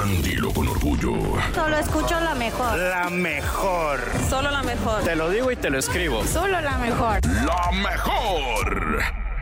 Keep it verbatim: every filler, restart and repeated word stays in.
Fernanda, dilo con orgullo. Solo escucho la mejor. La mejor. Solo la mejor. Te lo digo y te lo escribo. Solo la mejor. La mejor.